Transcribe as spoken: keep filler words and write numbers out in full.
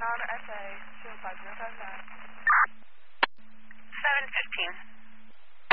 ground S A two five zero five nine. seven fifteen.